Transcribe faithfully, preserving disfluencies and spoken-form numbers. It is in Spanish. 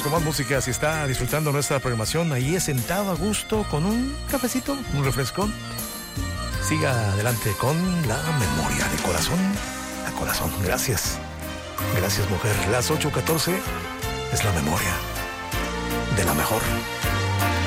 con más música. Si está disfrutando nuestra programación, ahí es sentado a gusto con un cafecito, un refrescón. Siga adelante con la memoria de corazón a corazón. Gracias. Gracias, mujer. Las ocho catorce es la memoria de la mejor.